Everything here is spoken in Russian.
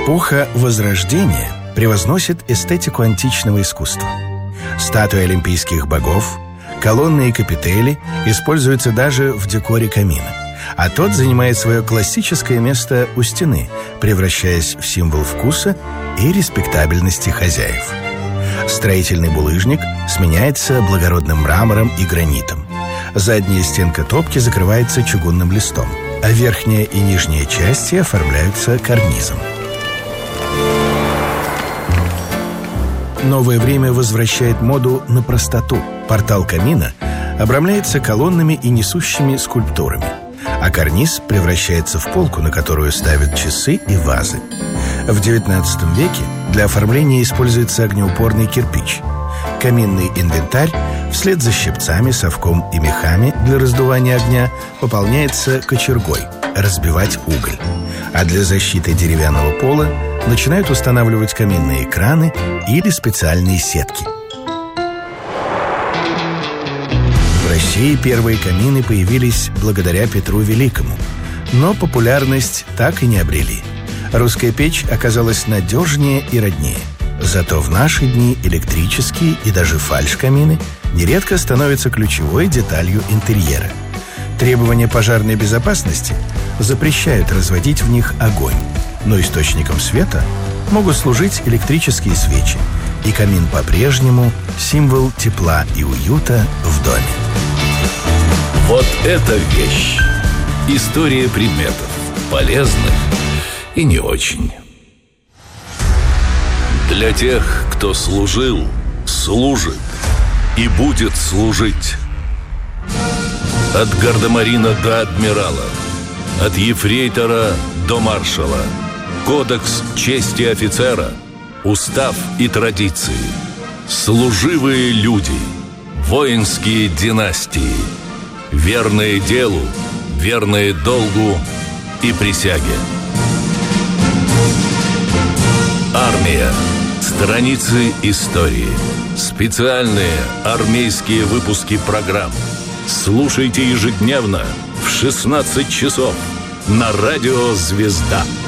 Эпоха Возрождения превозносит эстетику античного искусства. Статуи олимпийских богов, колонны и капители используются даже в декоре камина, а тот занимает свое классическое место у стены, превращаясь в символ вкуса и респектабельности хозяев. Строительный булыжник сменяется благородным мрамором и гранитом. Задняя стенка топки закрывается чугунным листом, а верхняя и нижняя части оформляются карнизом. Новое время возвращает моду на простоту. Портал камина обрамляется колоннами и несущими скульптурами, а карниз превращается в полку, на которую ставят часы и вазы. В XIX веке для оформления используется огнеупорный кирпич. Каминный инвентарь вслед за щипцами, совком и мехами для раздувания огня пополняется кочергой – разбивать уголь. А для защиты деревянного пола начинают устанавливать каминные краны или специальные сетки. В России первые камины появились благодаря Петру Великому, но популярность так и не обрели. Русская печь оказалась надежнее и роднее. Зато в наши дни электрические и даже фальш-камины нередко становятся ключевой деталью интерьера. Требования пожарной безопасности запрещают разводить в них огонь, но источником света могут служить электрические свечи, и камин по-прежнему символ тепла и уюта в доме. Вот это вещь! История предметов, полезных и не очень. Для тех, кто служил, служит и будет служить. От гардемарина до адмирала, от ефрейтора до маршала. Кодекс чести офицера, устав и традиции. Служивые люди, воинские династии, верные делу, верные долгу и присяге. Армия. Страницы истории. Специальные армейские выпуски программ. Слушайте ежедневно в 16 часов на радио «Звезда».